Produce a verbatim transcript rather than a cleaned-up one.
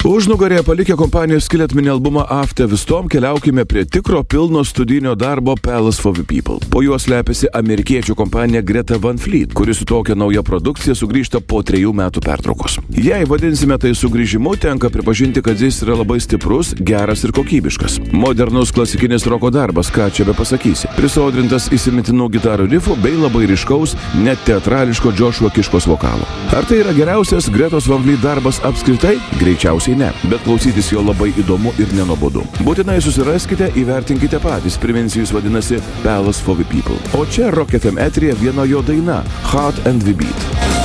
Užnugarėje palikę kompanijos Skillet mini albumą After the Storm, keliaukime prie tikro pilno studijinio darbo Palace for the People. Po juo slepiasi amerikiečių kompanija Greta Van Fleet, kuri su tokia nauja produkcija sugrįžta po trejų metų pertraukos. Jei vadinsime tai sugrįžimu, tenka pripažinti, kad jis yra labai stiprus, geras ir kokybiškas. Modernus klasikinis roko darbas, ką čia be pasakysi. Prisodrintas įsimintinų gitarų rifų bei labai ryškaus, net teatrališko Joshua Kiškos vokalo. Ar tai yra geriausias Gretos Van Fleet darbas apskritai? Greičiausiai ne, bet klausytis jo labai įdomu ir nenuobodu. Būtinai susiraskite, įvertinkite patys, priminsiu, jis vadinasi Palace for the People. O čia Rock F M eteryje viena jo daina Heart and the Beat.